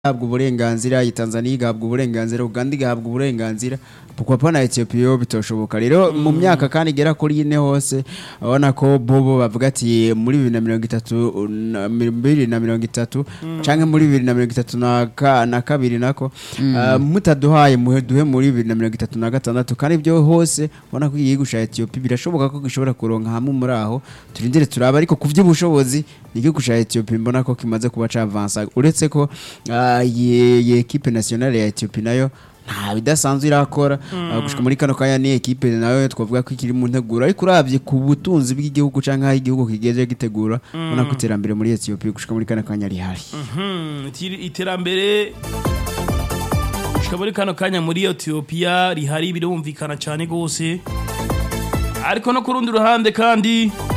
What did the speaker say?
habwa uburenganzira, Tanzania igahabwa uburenganzira, Uganda igahabwa uburenganzira, pourquoi na Ethiopia bitoshoboka. Rero mu myaka kandi igera kuri ine hose abona ko bobo bavuga ati muri 2030 canke muri 2032 nako mutaduhaye muheduhe muri 2036 kandi byo hose ubona ko igihugu ca Ethiopia birashoboka ko gishobora kuronka hamwe muri aho turindire turaba, ariko kuvy'ubushobozi igihugu ca Ethiopia mbona ko kimaze kuba cavansa, uretse ko ye equipe nationale ya Ethiopia nayo nta bidasanzwe irakora gushika muri kano kanya ni equipe nayo twavuga ko ikiri mu ntegura, ariko uravye ku butunzi bw'igihugu canke aho igihugu kigeje gitegura ubona ko iterambere muri Ethiopia gushika muri kano kanya rihari. Iterambere gushika muri kano kanya muri Ethiopia rihari birumvikana cyane gose, ariko no kurundi ruhande kandi